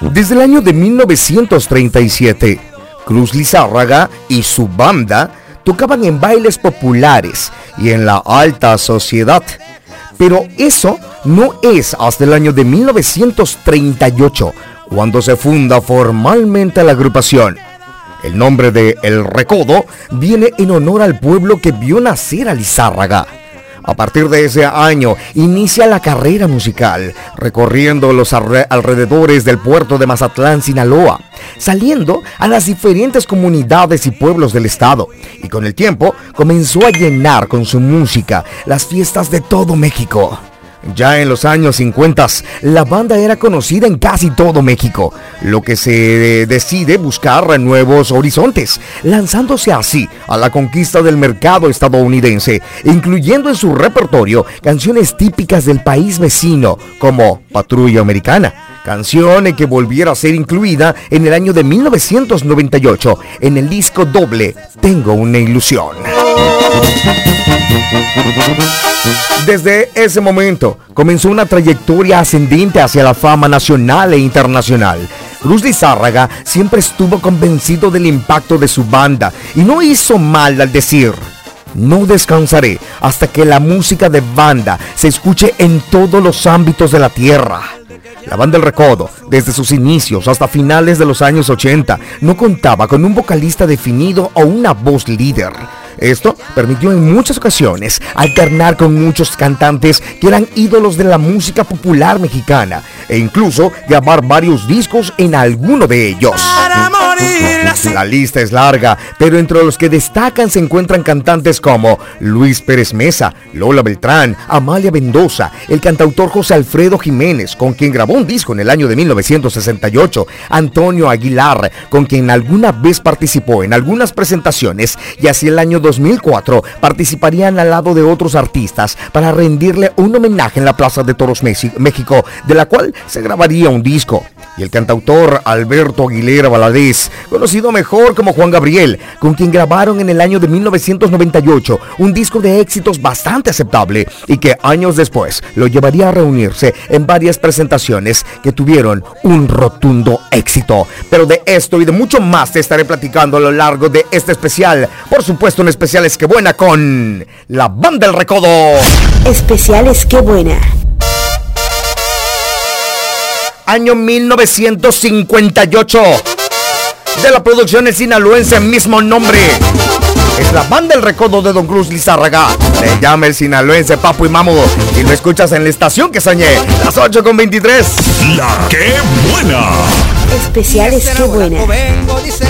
Desde el año de 1937, Cruz Lizárraga y su banda tocaban en bailes populares y en la alta sociedad. Pero eso no es hasta el año de 1938, cuando se funda formalmente la agrupación. El nombre de El Recodo viene en honor al pueblo que vio nacer a Lizárraga. A partir de ese año inicia la carrera musical, recorriendo los alrededores del puerto de Mazatlán, Sinaloa, saliendo a las diferentes comunidades y pueblos del estado, y con el tiempo comenzó a llenar con su música las fiestas de todo México. Ya en los años 50, la banda era conocida en casi todo México, lo que se decide buscar nuevos horizontes, lanzándose así a la conquista del mercado estadounidense, incluyendo en su repertorio canciones típicas del país vecino, como Patrulla Americana, canción que volviera a ser incluida en el año de 1998 en el disco doble Tengo una ilusión. Desde ese momento comenzó una trayectoria ascendente hacia la fama nacional e internacional. Cruz Lizárraga siempre estuvo convencido del impacto de su banda y no hizo mal al decir: no descansaré hasta que la música de banda se escuche en todos los ámbitos de la tierra. La banda El Recodo, desde sus inicios hasta finales de los años 80, no contaba con un vocalista definido o una voz líder. Esto permitió en muchas ocasiones alternar con muchos cantantes que eran ídolos de la música popular mexicana e incluso grabar varios discos en alguno de ellos. La lista es larga, pero entre los que destacan se encuentran cantantes como Luis Pérez Mesa, Lola Beltrán, Amalia Mendoza, el cantautor José Alfredo Jiménez, con quien grabó un disco en el año de 1968, Antonio Aguilar, con quien alguna vez participó en algunas presentaciones, y hacia el año 2004 participarían al lado de otros artistas para rendirle un homenaje en la Plaza de Toros México, de la cual se grabaría un disco. Y el cantautor Alberto Aguilera Valadez, conocido mejor como Juan Gabriel, con quien grabaron en el año de 1998 un disco de éxitos bastante aceptable y que años después lo llevaría a reunirse en varias presentaciones que tuvieron un rotundo éxito. Pero de esto y de mucho más te estaré platicando a lo largo de este especial. Por supuesto, un especial Es Que Buena con la banda El Recodo. Especial Es Que Buena. Año 1958. De la producción el sinaloense mismo nombre. Es la banda El Recodo de Don Cruz Lizárraga. Se llama el sinaloense Papo y Mamo. Y lo escuchas en la estación que soñé, las 8:23. La Que Buena. Especial Es Que Buena.